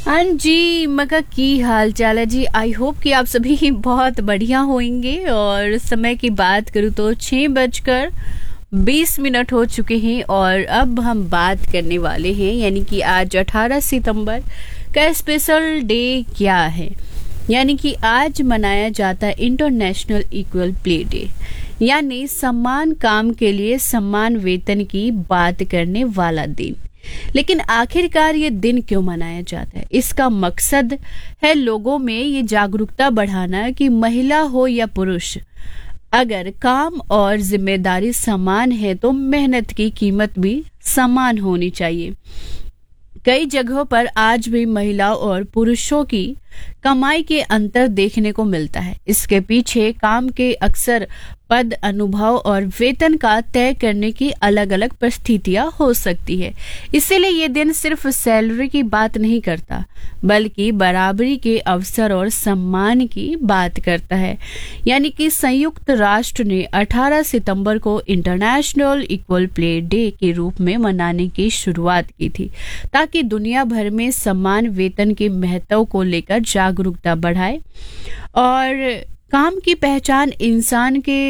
हाँ जी, मका की हाल चाल है जी। आई होप कि आप सभी बहुत बढ़िया होंगे। और समय की बात करूँ तो 6:20 हो चुके हैं और अब हम बात करने वाले हैं, यानी कि आज 18 सितंबर का स्पेशल डे क्या है। यानी कि आज मनाया जाता है इंटरनेशनल इक्वल पे डे, यानी समान काम के लिए समान वेतन की बात करने वाला दिन। लेकिन आखिरकार ये दिन क्यों मनाया जाता है? इसका मकसद है लोगों में ये जागरूकता बढ़ाना कि महिला हो या पुरुष, अगर काम और जिम्मेदारी समान है तो मेहनत की कीमत भी समान होनी चाहिए। कई जगहों पर आज भी महिलाओं और पुरुषों की कमाई के अंतर देखने को मिलता है। इसके पीछे काम के अक्सर पद, अनुभव और वेतन का तय करने की अलग अलग परिस्थितियां हो सकती है। इसीलिए ये दिन सिर्फ सैलरी की बात नहीं करता, बल्कि बराबरी के अवसर और सम्मान की बात करता है। यानी कि संयुक्त राष्ट्र ने 18 सितंबर को इंटरनेशनल इक्वल पे डे के रूप में मनाने की शुरुआत की थी, ताकि दुनिया भर में समान वेतन के महत्व को लेकर जागरूकता बढ़ाए। और काम की पहचान इंसान के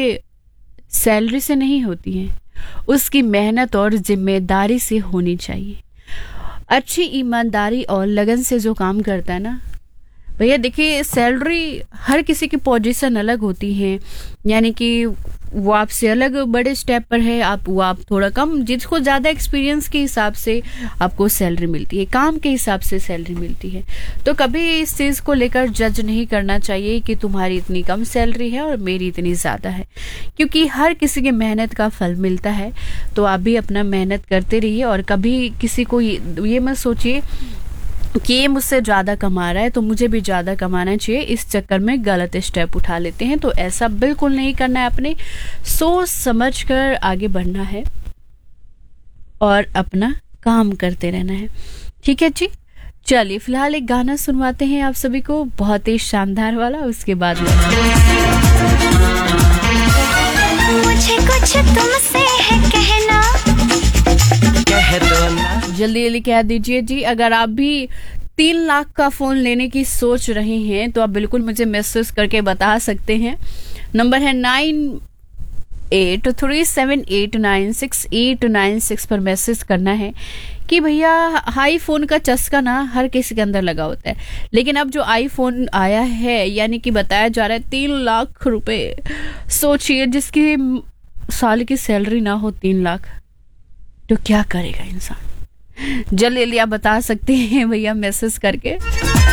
सैलरी से नहीं होती है, उसकी मेहनत और जिम्मेदारी से होनी चाहिए। अच्छी ईमानदारी और लगन से जो काम करता है ना भैया, देखिए सैलरी हर किसी की पोजीशन अलग होती है। यानी कि वो आपसे अलग बड़े स्टेप पर है, आप थोड़ा कम, जिसको ज़्यादा एक्सपीरियंस के हिसाब से आपको सैलरी मिलती है, काम के हिसाब से सैलरी मिलती है। तो कभी इस चीज़ को लेकर जज नहीं करना चाहिए कि तुम्हारी इतनी कम सैलरी है और मेरी इतनी ज़्यादा है, क्योंकि हर किसी की मेहनत का फल मिलता है। तो आप भी अपना मेहनत करते रहिए और कभी किसी को ये मत सोचिए कि ये मुझसे ज़्यादा कमा रहा है तो मुझे भी ज़्यादा कमाना चाहिए, इस चक्कर में गलत स्टेप उठा लेते हैं। तो ऐसा बिल्कुल नहीं करना है, अपने सोच समझ कर आगे बढ़ना है और अपना काम करते रहना है। ठीक है जी, चलिए फिलहाल एक गाना सुनवाते हैं आप सभी को, बहुत ही शानदार वाला। उसके बाद मुझे कुछ तुमसे है कहना, जल्दी जल्दी कह दीजिए जी। अगर आप भी 3 लाख का फोन लेने की सोच रहे हैं तो आप बिल्कुल मुझे मैसेज करके बता सकते हैं। नंबर है 9837896896 पर मैसेज करना है कि भैया हाई फोन का चस्का ना हर किसी के अंदर लगा होता है, लेकिन अब जो आईफोन आया है, यानी कि बताया जा रहा है 3 लाख रुपए, सोचिए जिसकी साल की सैलरी ना हो 3 लाख, तो क्या करेगा इंसान। जल्दी आप बता सकते हैं भैया मैसेज करके।